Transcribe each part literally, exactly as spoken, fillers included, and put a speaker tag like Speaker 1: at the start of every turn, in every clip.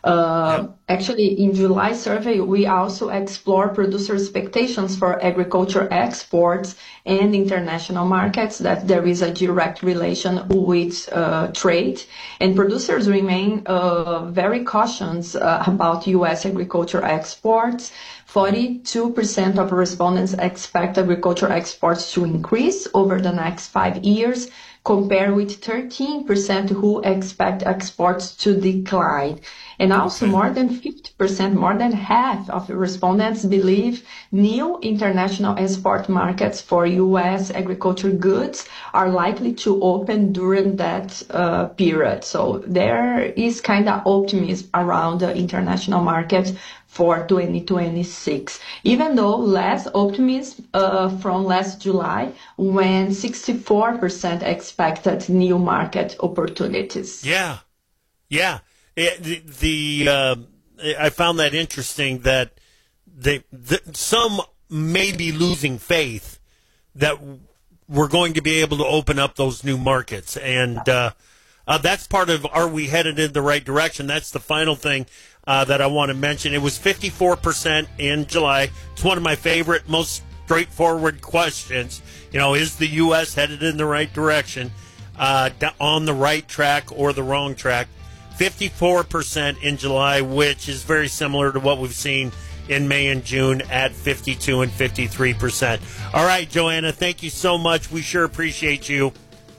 Speaker 1: Uh, actually, in July survey, we also explore producer expectations for agriculture exports and international markets, that there is a direct relation with uh, trade. And producers remain uh, very cautious uh, about U S agriculture exports. forty-two percent of respondents expect agriculture exports to increase over the next five years, compared with thirteen percent who expect exports to decline. And also more than fifty percent, more than half of respondents believe new international export markets for U S agriculture goods are likely to open during that uh, period. So there is kind of optimism around the international market for twenty twenty-six, even though less optimism uh, from last July, when sixty-four percent expected new market opportunities.
Speaker 2: Yeah, yeah. It, the the uh, I found that interesting that they the, some may be losing faith that we're going to be able to open up those new markets, and uh, uh, that's part of, are we headed in the right direction? That's the final thing Uh, that I want to mention. It was fifty-four percent in July. It's one of my favorite, most straightforward questions. You know, is the U S headed in the right direction, uh, on the right track or the wrong track? fifty-four percent in July, which is very similar to what we've seen in May and June at fifty-two and fifty-three percent. All right, Joanna, thank you so much. We sure appreciate you.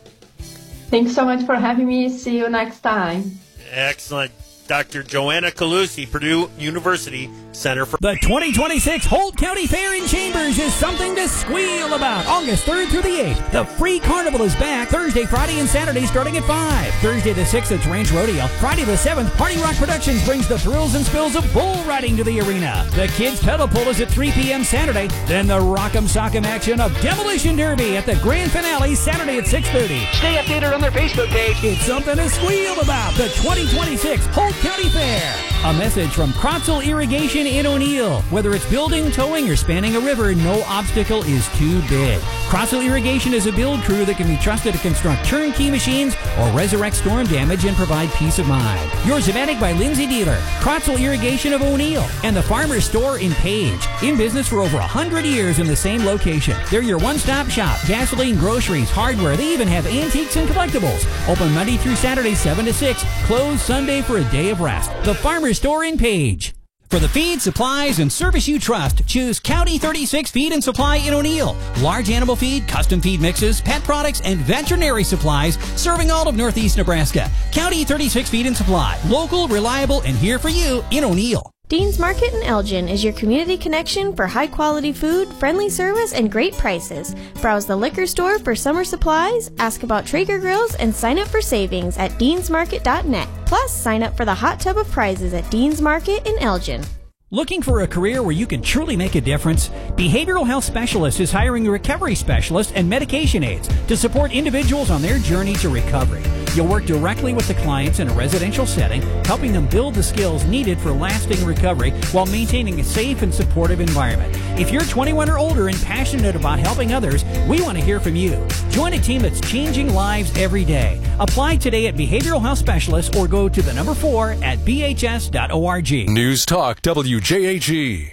Speaker 1: Thanks so much for having me. See you next time.
Speaker 2: Excellent. Doctor Joanna Calusi, Purdue University Center for...
Speaker 3: The twenty twenty-six Holt County Fair in Chambers is something to squeal about. August third through the eighth, the free carnival is back Thursday, Friday, and Saturday starting at five. Thursday the sixth, it's Ranch Rodeo. Friday the seventh, Party Rock Productions brings the thrills and spills of bull riding to the arena. The Kids Pedal Pull is at three p.m. Saturday. Then the Rock'em Sock'em action of Demolition Derby at the grand finale Saturday at six thirty. Stay updated on their Facebook page. It's something to squeal about. The twenty twenty-six Holt County Fair. A message from Crotzel Irrigation in O'Neill. Whether it's building, towing, or spanning a river, no obstacle is too big. Crotzel Irrigation is a build crew that can be trusted to construct turnkey machines or resurrect storm damage and provide peace of mind. Your Zematic by Lindsay dealer, Crotzel Irrigation of O'Neill, and the Farmer's Store in Page. In business for over one hundred years in the same location. They're your one-stop shop. Gasoline, groceries, hardware. They even have antiques and collectibles. Open Monday through Saturday, seven to six. Closed Sunday for a day of rest. The Farmer's Store in Page. For the feed, supplies, and service you trust, choose County thirty-six Feed and Supply in O'Neill. Large animal feed, custom feed mixes, pet products, and veterinary supplies, serving all of Northeast Nebraska. County thirty-six Feed and Supply. Local, reliable, and here for you in O'Neill.
Speaker 4: Dean's Market in Elgin is your community connection for high-quality food, friendly service, and great prices. Browse the liquor store for summer supplies, ask about Traeger grills, and sign up for savings at deans market dot net. Plus, sign up for the hot tub of prizes at Dean's Market in Elgin.
Speaker 3: Looking for a career where you can truly make a difference? Behavioral Health Specialist is hiring recovery specialists and medication aides to support individuals on their journey to recovery. You'll work directly with the clients in a residential setting, helping them build the skills needed for lasting recovery while maintaining a safe and supportive environment. If you're twenty-one or older and passionate about helping others, we want to hear from you. Join a team that's changing lives every day. Apply today at Behavioral Health Specialist or go to the number four at b h s dot org.
Speaker 5: News Talk W J H E.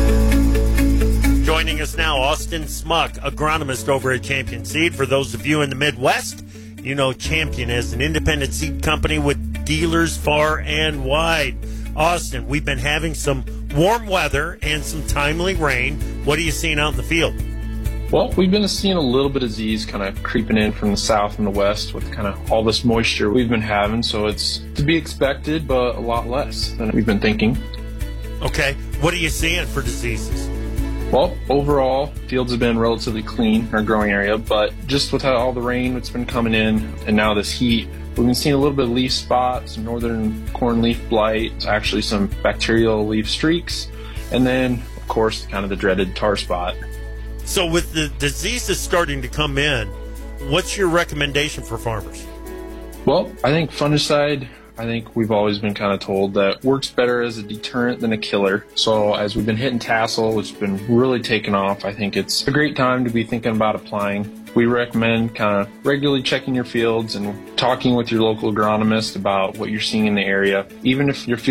Speaker 2: Joining us now, Austin Smuck, agronomist over at Champion Seed. For those of you in the Midwest, you know Champion is an independent seed company with dealers far and wide. Austin, we've been having some warm weather and some timely rain. What are you seeing out in the field?
Speaker 6: Well, we've been seeing a little bit of disease kind of creeping in from the south and the west with kind of all this moisture we've been having. So it's to be expected, but a lot less than we've been thinking.
Speaker 2: Okay. What are you seeing for diseases?
Speaker 6: Well, overall, fields have been relatively clean in our growing area, but just with how all the rain that's been coming in and now this heat, we've been seeing a little bit of leaf spots, northern corn leaf blight, actually some bacterial leaf streaks, and then, of course, kind of the dreaded tar spot.
Speaker 2: So with the diseases starting to come in, what's your recommendation for farmers?
Speaker 6: Well, I think fungicide, I think we've always been kind of told that works better as a deterrent than a killer. So as we've been hitting tassel, which has been really taking off, I think it's a great time to be thinking about applying. We recommend kind of regularly checking your fields and talking with your local agronomist about what you're seeing in the area. Even if your field